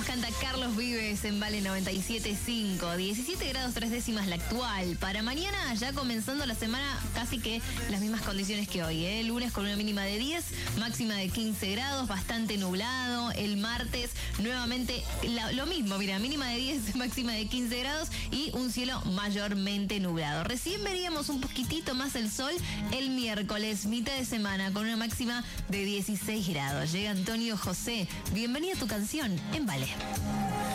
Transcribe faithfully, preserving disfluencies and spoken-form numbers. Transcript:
Canta Carlos Vives en Vale noventa y siete punto cinco. diecisiete grados tres décimas la actual. Para mañana, ya comenzando la semana, casi que las mismas condiciones que hoy. ¿eh? Lunes con una mínima de diez, máxima de quince grados, bastante nublado. El martes, nuevamente la, lo mismo, mira, mínima de diez, máxima de quince grados y un cielo mayormente nublado. Recién veríamos un poquitito más el sol el miércoles, mitad de semana, con una máxima de dieciséis grados. Llega Antonio José. Bienvenida a tu canción en Vale.